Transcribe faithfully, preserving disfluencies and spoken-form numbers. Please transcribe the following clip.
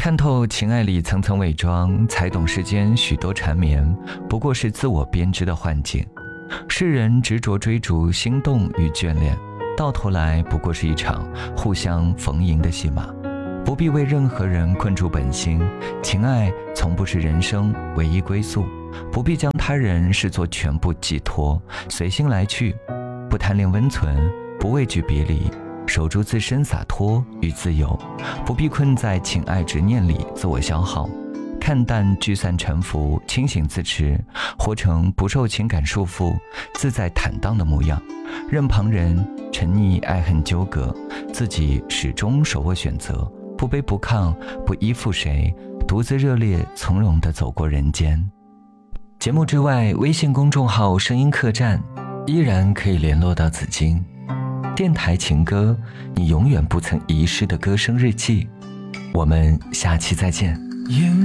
看透情爱里层层伪装，才懂世间许多缠绵不过是自我编织的幻境。世人执着追逐心动与眷恋，到头来不过是一场互相逢迎的戏码。不必为任何人困住本心，情爱从不是人生唯一归宿，不必将他人视作全部寄托，随心来去，不贪恋温存，不畏惧别离，守住自身洒脱与自由，不必困在情爱执念里自我消耗，看淡聚散沉浮，清醒自持，活成不受情感束缚，自在坦荡的模样，任旁人沉溺爱恨纠葛，自己始终手握选择，不卑不亢，不依附谁，独自热烈从容地走过人间。节目之外，微信公众号声音客栈依然可以联络到紫金。电台情歌，你永远不曾遗失的歌声日记。我们下期再见。